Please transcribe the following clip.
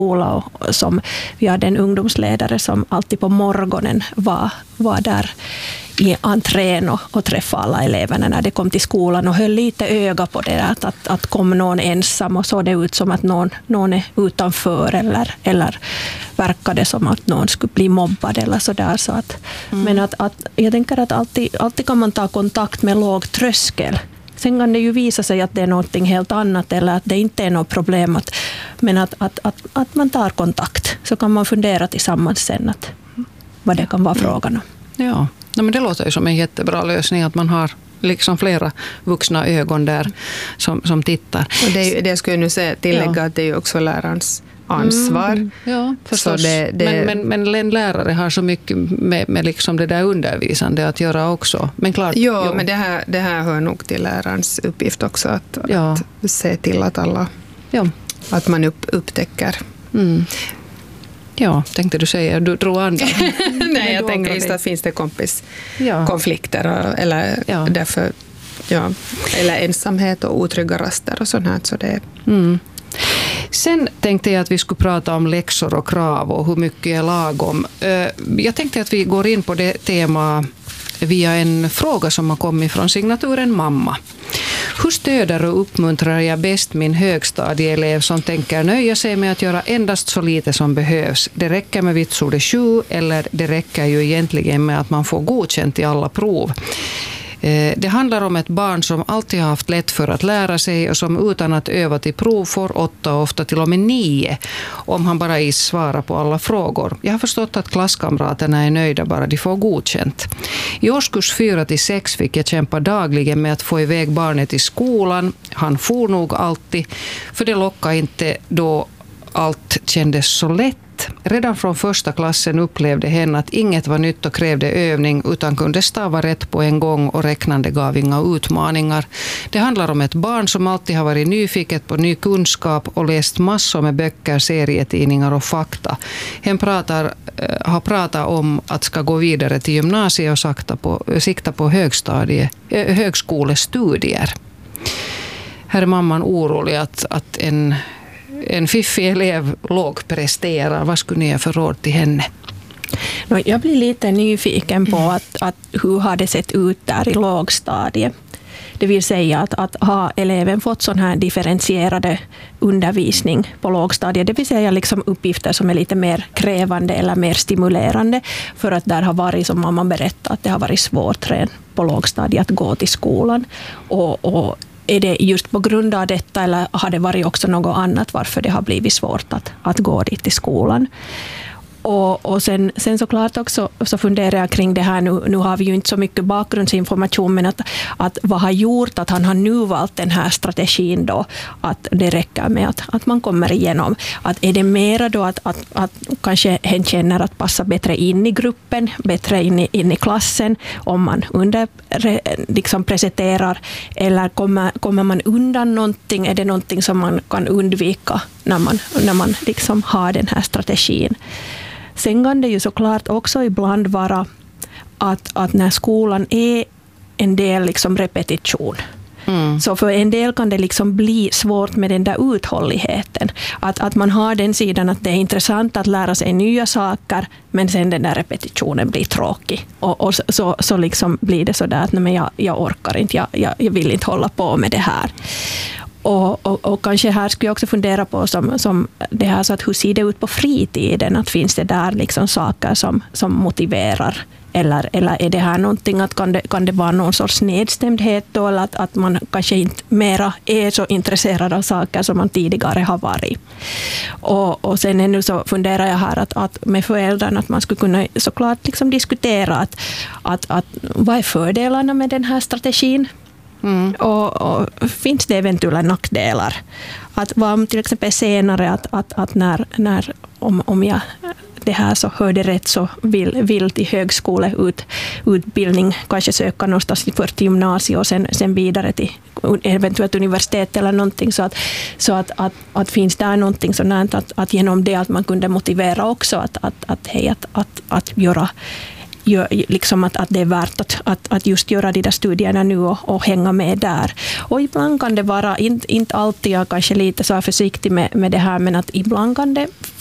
skola och som vi hade en ungdomsledare som alltid på morgonen var där i entrén och träffade alla eleverna när de kom till skolan och höll lite öga på det att kom någon ensam och såg det ut som att någon är utanför eller verkade som att någon skulle bli mobbad eller sådär. Så att, men att jag tänker att alltid kan man ta kontakt med låg tröskel. Sen kan det ju visa sig att det är något helt annat eller att det inte är något problem. Men att man tar kontakt så kan man fundera tillsammans sen vad det kan vara frågan om. Ja, men det låter ju som en jättebra lösning att man har liksom flera vuxna ögon där som tittar. Och det skulle jag nu tillägga att det är ju också lärarens ansvar. Ja, förstås. Men en lärare har så mycket med liksom det där undervisande att göra också. Men klart, men det här hör nog till lärarens uppgift också att se till att alla att man upptäcker. Ja, tänkte du säga, du drog andra. Nej, jag tänker just att finns det konflikter eller därför eller ensamhet och otrygga raster och sånt här, så det Sen tänkte jag att vi skulle prata om läxor och krav och hur mycket är lagom. Jag tänkte att vi går in på det tema via en fråga som har kommit från signaturen mamma. Hur stöder och uppmuntrar jag bäst min högstadieelev som tänker nöja sig med att göra endast så lite som behövs? Det räcker med vitsordet 7 eller det räcker ju egentligen med att man får godkänt i alla prov. Det handlar om ett barn som alltid har haft lätt för att lära sig och som utan att öva till prov får 8 och ofta till och med 9 om han bara svarar på alla frågor. Jag har förstått att klasskamraterna är nöjda bara de får godkänt. I årskurs 4-6 fick jag kämpa dagligen med att få iväg barnet till skolan. Han for nog alltid, för det lockade inte då allt kändes så lätt. Redan från första klassen upplevde hen att inget var nytt och krävde övning utan kunde stava rätt på en gång och räknande gav inga utmaningar. Det handlar om ett barn som alltid har varit nyfiket på ny kunskap och läst massor med böcker, serietidningar och fakta. Hen har pratat om att ska gå vidare till gymnasiet och sikta på högskolestudier. Här är mamman orolig att en fiffig elev lågpresterar. Vad skulle ni ge för råd till henne? Jag blir lite nyfiken på att hur har det sett ut där i lågstadiet. Det vill säga att har eleven fått sån här differentierade undervisning på lågstadiet. Det vill säga liksom uppgifter som är lite mer krävande eller mer stimulerande. För att där har varit, som mamma berättade, att det har varit svårt redan på lågstadiet att gå till skolan. Och är det just på grund av detta eller har det varit också något annat varför det har blivit svårt att gå dit till skolan? Och sen såklart också så funderar jag kring det här. Nu har vi ju inte så mycket bakgrundsinformation, men att vad har gjort att han har nu valt den här strategin då, att det räcker med att man kommer igenom. Att är det mera då att kanske hen känner att passa bättre in i gruppen, bättre in i klassen om man liksom presenterar, eller kommer man undan någonting? Är det någonting som man kan undvika när man liksom har den här strategin? Sen kan det ju såklart också ibland vara att när skolan är en del liksom repetition. Så för en del kan det liksom bli svårt med den där uthålligheten. Att man har den sidan att det är intressant att lära sig nya saker, men sen den där repetitionen blir tråkig. Och så liksom blir det så där att nej, jag orkar inte, jag vill inte hålla på med det här. Och kanske här skulle jag också fundera på som det här, så att hur ser det ut på fritiden? Att finns det där liksom saker som motiverar? Eller är det här någonting att kan det vara någon sorts nedstämdhet då, eller att man kanske inte mera är så intresserad av saker som man tidigare har varit? Och sen ännu så funderar jag här att med föräldrarna att man skulle kunna såklart liksom diskutera att vad är fördelarna med den här strategin? Och finns det eventuella nackdelar? Att vara till exempel senare att när om jag det här så hörde rätt så vill till högskoleutbildning kanske söka någonstans till gymnasiet och sen vidare till eventuellt universitet eller någonting, så att finns där någonting sådant att genom det att man kunde motivera också att göra liksom att det är värt att just göra de där studierna nu och hänga med där. Och ibland kan det vara, inte alltid, jag kanske lite så försiktig med det här, men att ibland kan det